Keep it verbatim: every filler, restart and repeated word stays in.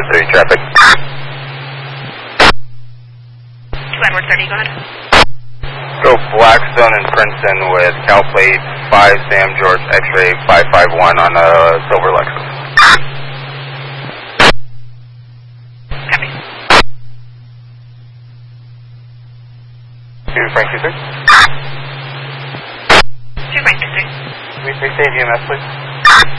three traffic. two Edward thirty, go ahead. Go Blackstone and Princeton with Cal Plate five Sam George X-ray five five one on a silver Lexus. Copy. two Frank two six. two Frank two six. three six eight E M S, please.